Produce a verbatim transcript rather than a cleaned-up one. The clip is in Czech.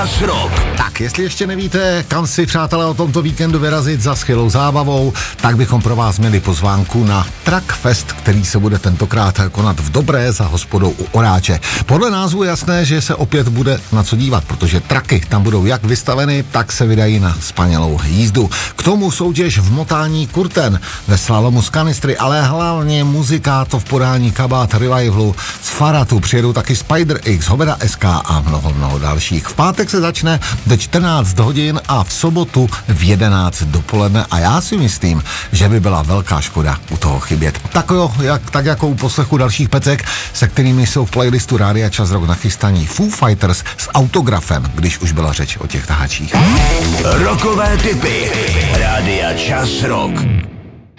Rock. Tak, jestli ještě nevíte, kam si přátelé o tomto víkendu vyrazit za skvělou zábavou, tak bychom pro vás měli pozvánku na Truckfest, který se bude tentokrát konat v Dobré za hospodou u Oráče. Podle názvu je jasné, že se opět bude na co dívat, protože traky tam budou jak vystaveny, tak se vydají na spanělou jízdu. K tomu soutěž v motání kurten, ve slalomu z kanistry, ale hlavně muzika, to v podání Kabát Revivalu, z Faratu přijedou taky Spider X, Hoveda S K a mnoho, mnoho dalších. V pátek se začne ve čtrnáct hodin a v sobotu v jedenáct dopoledne a já si myslím, že by byla velká škoda u toho chybět. Tak jo, jak, tak jako u poslechu dalších pecek, se kterými jsou v playlistu Rádia Čas Rock nachystaní Foo Fighters s autografem, když už byla řeč o těch tahačích. Rockové tipy Rádia Čas Rock.